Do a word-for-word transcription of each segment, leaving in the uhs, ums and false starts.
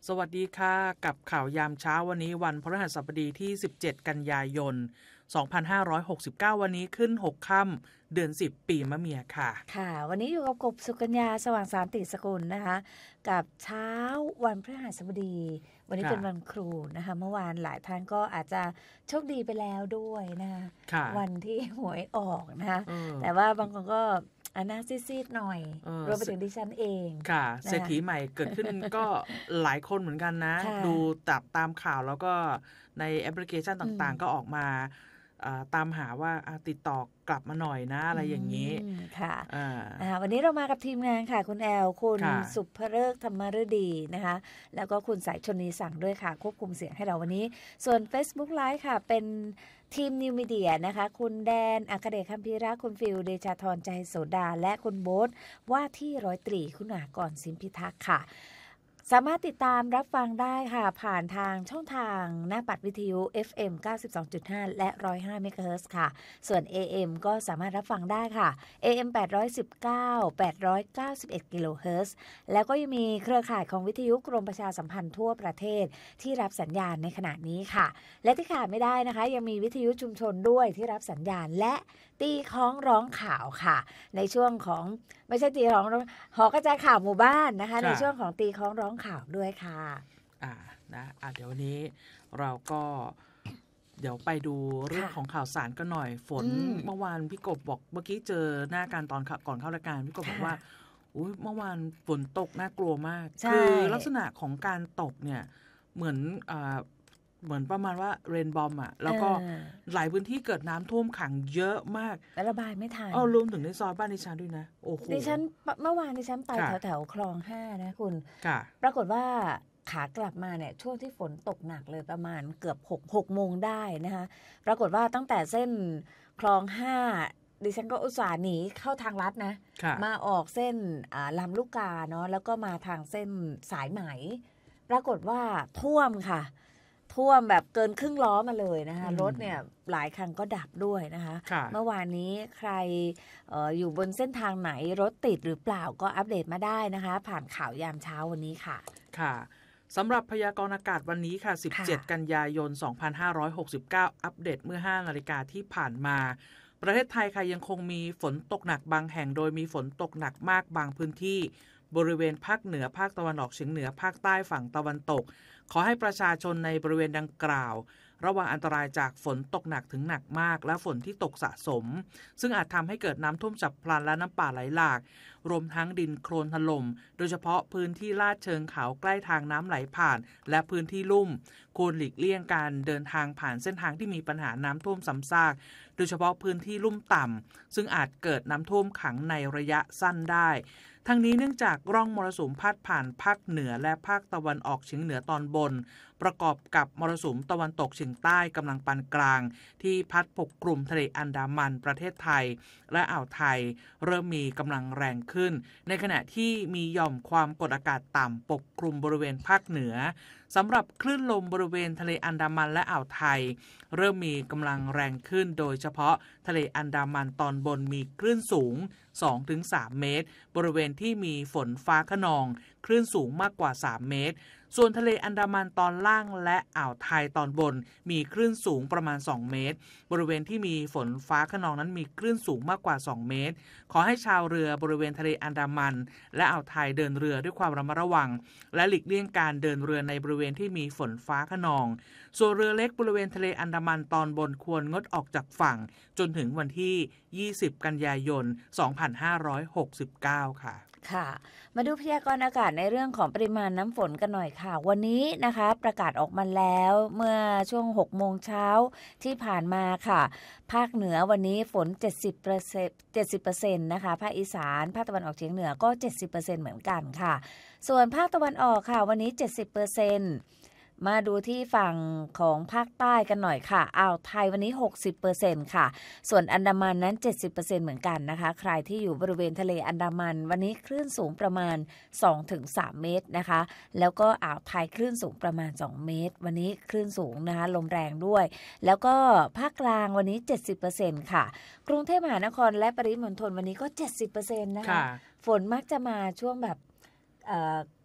สวัสดีค่ะกับข่าวยามเช้าวันนี้วันพฤหัสบดีที่สิบเจ็ดกันยายนสองพันห้าร้อยหกสิบเก้าวันนี้ขึ้นหกค่ำเดือนสิบปีมะเมียค่ะค่ะวันนี้อยู่กับกบสุกัญญาสว่างสารติสกุลนะคะกับเช้าวันพฤหัสบดีวันนี้เป็นวันครูนะคะเมื่อวานหลายท่านก็อาจจะโชคดีไปแล้วด้วยนะคะวันที่หวยออกนะคะแต่ว่าบางคนก็อันน่าซีดๆหน่อยรวมไปถึงดิฉันเองค่ะเศรษฐีใหม่เกิดขึ้นก็หลายคนเหมือนกันนะดูตับตามข่าวแล้วก็ในแอปพลิเคชันต่างๆก็ออกมาตามหาว่าติดต่อกลับมาหน่อยนะอะไรอย่างนี้ค่ะวันนี้เรามากับทีมงานค่ะคุณแอลคุณสุภฤกษ์ธรรมฤดีนะคะแล้วก็คุณสายชนีสั่งด้วยค่ะควบคุมเสียงให้เราวันนี้ส่วน Facebook Live ค่ะเป็นทีมนิวมีเดียนะคะคุณแดนอัครเดชคัมภีระคุณฟิลเดชาธรใจโสดาและคุณโบ๊ทว่าที่ร้อยตรีคุณากรสิมพิทักษ์ค่ะสามารถติดตามรับฟังได้ค่ะผ่านทางช่องทางหน้าปัดวิทยุ เอฟ เอ็ม เก้าสิบสองจุดห้า และ หนึ่งร้อยห้า เมกะเฮิรตซ์ ค่ะส่วน เอ เอ็ม ก็สามารถรับฟังได้ค่ะ เอ เอ็ม แปดร้อยสิบเก้า แปดร้อยเก้าสิบเอ็ด กิโลเฮิรตซ์ แล้วก็ยังมีเครือข่ายของวิทยุกรมประชาสัมพันธ์ทั่วประเทศที่รับสัญญาณในขณะนี้ค่ะและที่ขาดไม่ได้นะคะยังมีวิทยุชุมชนด้วยที่รับสัญญาณและตีคล้องร้องข่าวค่ะในช่วงของไม่ใช่ตีคล้องหอกระจายข่าวหมู่บ้านนะคะในช่วงของตีคล้องร้องข่าวด้วยค่ะอ่านะอ่ะเดี๋ยววันนี้เราก็เดี๋ยวไปดูเรื่องของข่าวสารกันหน่อยฝนเมื่อวานพี่กบบอกเมื่อกี้เจอหน้าการตอนก่อนเข้ารายการพี่กบบอกว่าอุ้ยเมื่อวานฝนตกน่ากลัวมากคือลักษณะของการตกเนี่ยเหมือนอ่าเหมือนประมาณว่าเรนบอมอ่ะแล้วก็หลายพื้นที่เกิดน้ำท่วมขังเยอะมากระบายไม่ทันอ๋อรวมถึงในซอยบ้านดิฉันด้วยนะโอ้โหดิฉันเมื่อวานดิฉันไปแถวแถวคลองห้านะคุณปรากฏว่าขากลับมาเนี่ยช่วงที่ฝนตกหนักเลยประมาณเกือบหกหกโมงได้นะคะปรากฏว่าตั้งแต่เส้นคลองห้าดิฉันก็อุตส่าห์หนีเข้าทางลัดนะมาออกเส้นลำลูกกาเนาะแล้วก็มาทางเส้นสายไหมปรากฏว่าท่วมค่ะท่วมแบบเกินครึ่งล้อมาเลยนะคะรถเนี่ยหลายคันก็ดับด้วยนะคะเมื่อวานนี้ใคร อ, ออยู่บนเส้นทางไหนรถติดหรือเปล่าก็อัปเดตมาได้นะคะผ่านข่าวยามเช้าวันนี้ค่ะค่ะสำหรับพยากรณ์อากาศวันนี้ค่ะสิบเจ็ดกันยายนสองพันห้าร้อยหกสิบเก้าอัปเดตเมื่อห้านาฬิกาที่ผ่านมาประเทศไทยค่ะยังคงมีฝนตกหนักบางแห่งโดยมีฝนตกหนักมากบางพื้นที่บริเวณภาคเหนือภาคตะวันออกเฉียงเหนือภาคใต้ฝั่งตะวันตกขอให้ประชาชนในบริเวณดังกล่าวระวังอันตรายจากฝนตกหนักถึงหนักมากและฝนที่ตกสะสมซึ่งอาจทำให้เกิดน้ำท่วมฉับพลันและน้ำป่าไหลหลากรวมทั้งดินโคลนถล่มโดยเฉพาะพื้นที่ลาดเชิงเขาใกล้ทางน้ำไหลผ่านและพื้นที่ลุ่มควรหลีกเลี่ยงการเดินทางผ่านเส้นทางที่มีปัญหาน้ำท่วมซ้ำซากโดยเฉพาะพื้นที่ลุ่มต่ำซึ่งอาจเกิดน้ำท่วมขังในระยะสั้นได้ทั้งนี้เนื่องจากร่องมรสุมพาดผ่านภาคเหนือและภาคตะวันออกเฉียงเหนือตอนบนประกอบกับมรสุมตะวันตกเฉียงใต้กำลังปานกลางที่พัดปกคลุมทะเลอันดามันประเทศไทยและอ่าวไทยเริ่มมีกำลังแรงขึ้นในขณะที่มีหย่อมความกดอากาศต่ำปกคลุมบริเวณภาคเหนือสำหรับคลื่นลมบริเวณทะเลอันดามันและอ่าวไทยเริ่มมีกำลังแรงขึ้นโดยเฉพาะทะเลอันดามันตอนบนมีคลื่นสูง สองถึงสาม เมตรบริเวณที่มีฝนฟ้าคะนองคลื่นสูงมากกว่าสามเมตรส่วนทะเลอันดามันตอนล่างและอ่าวไทยตอนบนมีคลื่นสูงประมาณสองเมตรบริเวณที่มีฝนฟ้าคะนองนั้นมีคลื่นสูงมากกว่าสองเมตรขอให้ชาวเรือบริเวณทะเลอันดามันและอ่าวไทยเดินเรือด้วยความระมัดระวังและหลีกเลี่ยงการเดินเรือในบริเวณที่มีฝนฟ้าคะนองส่วนเรือเล็กบริเวณทะเลอันดามันตอนบนควรงดออกจากฝั่งจนถึงวันที่ยี่สิบกันยายนสองพันห้าร้อยหกสิบเก้าค่ะค่ะมาดูพยากรณ์อากาศในเรื่องของปริมาณน้ำฝนกันหน่อยค่ะวันนี้นะคะประกาศออกมาแล้วเมื่อช่วงหกโมงเช้าที่ผ่านมาค่ะภาคเหนือวันนี้ฝน เจ็ดสิบเปอร์เซ็นต์ เจ็ดสิบเปอร์เซ็นต์ นะคะภาคอีสานภาคตะวันออกเฉียงเหนือก็ เจ็ดสิบเปอร์เซ็นต์ เหมือนกันค่ะส่วนภาคตะวันออกค่ะวันนี้ เจ็ดสิบเปอร์เซ็นต์มาดูที่ฝั่งของภาคใต้กันหน่อยค่ะอ่าวไทยวันนี้ หกสิบเปอร์เซ็นต์ ค่ะส่วนอันดามันนั้น เจ็ดสิบเปอร์เซ็นต์ เหมือนกันนะคะใครที่อยู่บริเวณทะเลอันดามันวันนี้คลื่นสูงประมาณ สองถึงสาม เมตรนะคะแล้วก็อ่าวไทยคลื่นสูงประมาณสองเมตรวันนี้คลื่นสูงนะคะลมแรงด้วยแล้วก็ภาคกลางวันนี้ เจ็ดสิบเปอร์เซ็นต์ ค่ะกรุงเทพมหานครและปริมณฑลวันนี้ก็ เจ็ดสิบเปอร์เซ็นต์ นะคะฝนมักจะมาช่วงแบบเอ่อ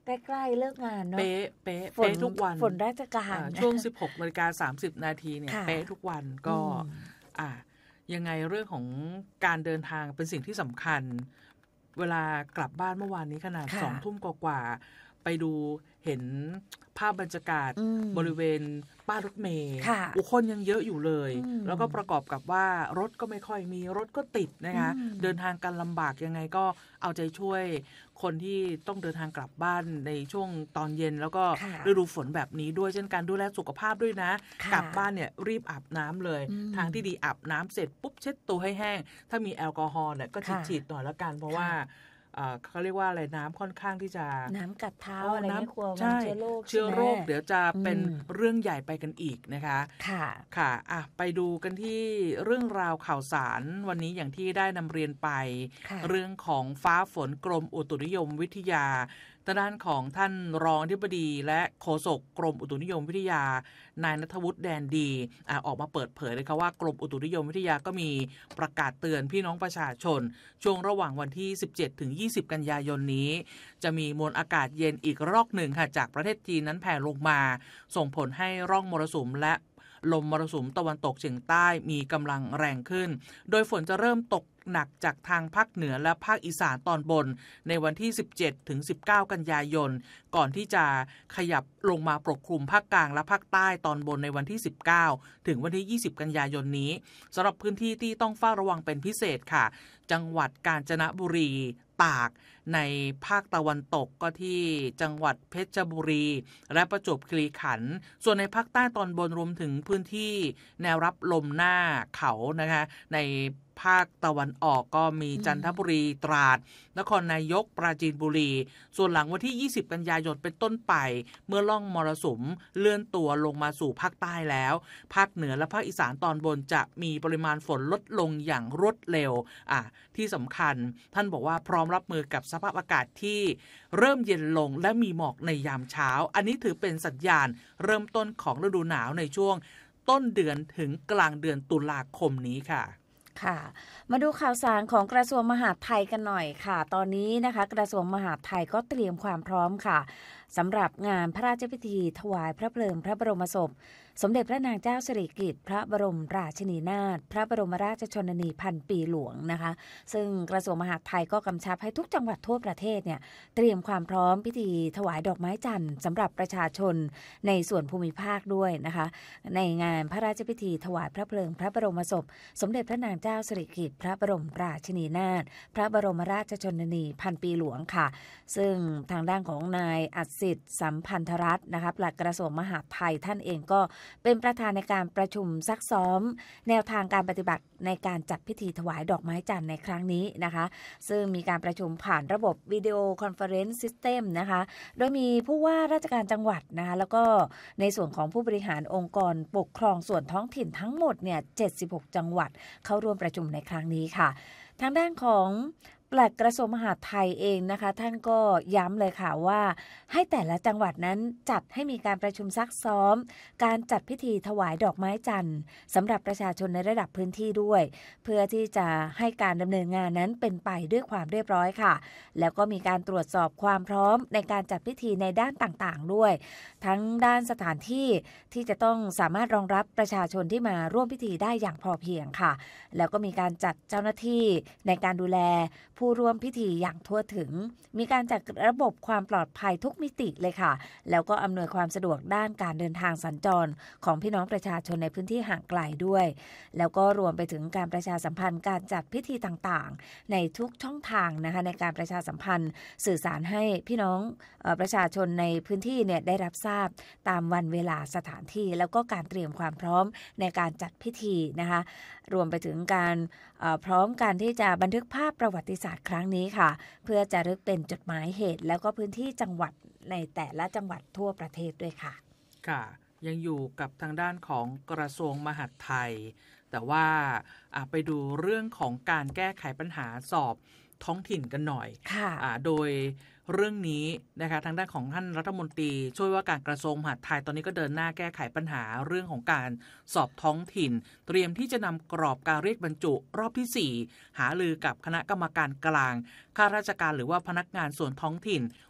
ใกล้ๆเลิกงานเนาะเป๊ะเป๊ะเป๊ะทุกวันฝนราชการช่วง สิบหกนาฬิกาสามสิบนาทีเนี่ยเป๊ะทุกวันก็อ่ะยังไงเรื่องของการเดินทางเป็นสิ่งที่สำคัญเวลากลับบ้านเมื่อวานนี้ขนาดสองทุ่มกว่าๆไปดูเห็นภาพบรรยากาศบริเวณป้ายรถเมล์อุคนยังเยอะอยู่เลยแล้วก็ประกอบกับว่ารถก็ไม่ค่อยมีรถก็ติดนะคะเดินทางกันลำบากยังไงก็เอาใจช่วยคนที่ต้องเดินทางกลับบ้านในช่วงตอนเย็นแล้วก็ฤดูฝนแบบนี้ด้วยเช่นการดูแลสุขภาพด้วยนะกลับบ้านเนี่ยรีบอาบน้ำเลยทางที่ดีอาบน้ำเสร็จปุ๊บเช็ดตัวให้แห้งถ้ามีแอลกอฮอล์เนี่ยก็ฉีดๆหน่อยแล้วกันเพราะว่าเขาเรียกว่าอะไรน้ำค่อนข้างที่จะน้ำกัดเท้าอะไรไม่ควรมันเชื้อโรคเชื้อโรคเดี๋ยวจะเป็นเรื่องใหญ่ไปกันอีกนะคะค่ะค่ะอ่ะไปดูกันที่เรื่องราวข่าวสารวันนี้อย่างที่ได้นำเรียนไปเรื่องของฟ้าฝนกรมอุตุนิยมวิทยาด้านของท่านรองอธิบดีและโฆษกกรมอุตุนิยมวิทยานายณัฐวุฒิแดนดีอ่ะออกมาเปิดเผยเลยค่ะว่ากรมอุตุนิยมวิทยาก็มีประกาศเตือนพี่น้องประชาชนช่วงระหว่างวันที่สิบเจ็ดถึงยี่สิบกันยายนนี้จะมีมวลอากาศเย็นอีกรอกหนึ่งค่ะจากประเทศจีนนั้นแผ่ลงมาส่งผลให้ร่องมรสุมและลมมรสุมตะวันตกเฉียงใต้มีกำลังแรงขึ้นโดยฝนจะเริ่มตกหนักจากทางภาคเหนือและภาคอีสานตอนบนในวันที่สิบเจ็ดถึงสิบเก้ากันยายนก่อนที่จะขยับลงมาปกคลุมภาคกลางและภาคใต้ตอนบนในวันที่สิบเก้าถึงวันที่ยี่สิบกันยายนนี้สำหรับพื้นที่ที่ต้องเฝ้าระวังเป็นพิเศษค่ะจังหวัดกาญจนบุรีตากในภาคตะวันตกก็ที่จังหวัดเพชรบุรีและประจวบคีรีขันธ์ส่วนในภาคใต้ตอนบนรวมถึงพื้นที่แนวรับลมหน้าเขานะคะในภาคตะวันออกก็มีจันทบุรีตราดนครนายกปราจีนบุรีส่วนหลังวันที่ยี่สิบกันยายนเป็นต้นไปเมื่อล่องมรสุมเลื่อนตัวลงมาสู่ภาคใต้แล้วภาคเหนือและภาคอีสานตอนบนจะมีปริมาณฝนลดลงอย่างรวดเร็วอ่ะที่สำคัญท่านบอกว่าพร้อมรับมือกับสภาพอากาศที่เริ่มเย็นลงและมีหมอกในยามเช้าอันนี้ถือเป็นสัญญาณเริ่มต้นของฤดูหนาวในช่วงต้นเดือนถึงกลางเดือนตุลาคมนี้ค่ะค่ะมาดูข่าวสารของกระทรวงมหาดไทยกันหน่อยค่ะตอนนี้นะคะกระทรวงมหาดไทยก็เตรียมความพร้อมค่ะสำหรับงานพระราชพิธีถวายพระเพลิงพระบรมศพสมเด็จพระนางเจ้าสิริกิติ์พระบรมราชินีนาถพระบรมราชชนนีพันปีหลวงนะคะซึ่งกระทรวงมหาดไทยก็กำชับให้ทุกจังหวัดทั่วประเทศเนี่ยเตรียมความพร้อมพิธีถวายดอกไม้จันทร์สำหรับประชาชนในส่วนภูมิภาคด้วยนะคะในงานพระราชพิธีถวายพระเพลิงพระบรมศพสมเด็จพระนางเจ้าสิริกิติ์พระบรมราชินีนาถพระบรมราชชนนีพันปีหลวงค่ะซึ่งทางด้านของนายอัศิษฐ์สัมพันธรัตน์นะคะปลัดกระทรวงมหาดไทยท่านเองก็เป็นประธานในการประชุมซักซ้อมแนวทางการปฏิบัติในการจัดพิธีถวายดอกไม้จันทร์ในครั้งนี้นะคะซึ่งมีการประชุมผ่านระบบวิดีโอคอนเฟอเรนซ์ซิสเต็มนะคะโดยมีผู้ว่าราชการจังหวัดนะคะแล้วก็ในส่วนของผู้บริหารองค์กรปกครองส่วนท้องถิ่นทั้งหมดเนี่ยเจ็ดสิบหกจังหวัดเข้าร่วมประชุมในครั้งนี้ค่ะทางด้านของปลัดกระทรวงมหาดไทยเองนะคะท่านก็ย้ำเลยค่ะว่าให้แต่ละจังหวัดนั้นจัดให้มีการประชุมซักซ้อมการจัดพิธีถวายดอกไม้จันทร์สำหรับประชาชนในระดับพื้นที่ด้วยเพื่อที่จะให้การดำเนินงานนั้นเป็นไปด้วยความเรียบร้อยค่ะแล้วก็มีการตรวจสอบความพร้อมในการจัดพิธีในด้านต่างๆด้วยทั้งด้านสถานที่ที่จะต้องสามารถรองรับประชาชนที่มาร่วมพิธีได้อย่างพอเพียงค่ะแล้วก็มีการจัดเจ้าหน้าที่ในการดูแลผู้ร่วมพิธีอย่างทั่วถึงมีการจัดระบบความปลอดภัยทุกมิติเลยค่ะแล้วก็อำนวยความสะดวกด้านการเดินทางสัญจรของพี่น้องประชาชนในพื้นที่ห่างไกลด้วยแล้วก็รวมไปถึงการประชาสัมพันธ์การจัดพิธีต่างๆในทุกช่องทางนะคะในการประชาสัมพันธ์สื่อสารให้พี่น้องเอ่อประชาชนในพื้นที่เนี่ยได้รับทราบตามวันเวลาสถานที่แล้วก็การเตรียมความพร้อมในการจัดพิธีนะคะรวมไปถึงการพร้อมการที่จะบันทึกภาพประวัติศาสตร์ครั้งนี้ค่ะเพื่อจะรึกเป็นจดหมายเหตุแล้วก็พื้นที่จังหวัดในแต่ละจังหวัดทั่วประเทศด้วยค่ะค่ะยังอยู่กับทางด้านของกระทรวงมหาดไทยแต่ว่าไปดูเรื่องของการแก้ไขปัญหาสอบท้องถิ่นกันหน่อยค่ะโดยเรื่องนี้นะคะทางด้านของท่านรัฐมนตรีช่วยว่าการกระทรวงมหาดไทยตอนนี้ก็เดินหน้าแก้ไขปัญหาเรื่องของการสอบท้องถิ่นเตรียมที่จะนำกรอบการเรียกบรรจุรอบที่สี่หารือกับคณะกรรมการกลางข้าราชการหรือว่าพนักงานส่วนท้องถิ่น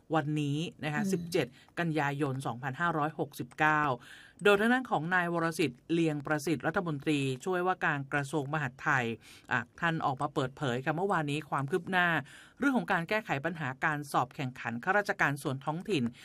วันนี้นะคะสิบเจ็ดกันยายนสองพันห้าร้อยหกสิบเก้าโดยทางด้านของนายวรสิทธิ์เลียงประสิทธิ์รัฐมนตรีช่วยว่าการกระทรวงมหาดไทยท่านออกมาเปิดเผยค่ะเมื่อวานนี้ความคืบหน้าเรื่องของการแก้ไขปัญหาการสอบแข่งขันข้าราชการส่วนท้องถิ่น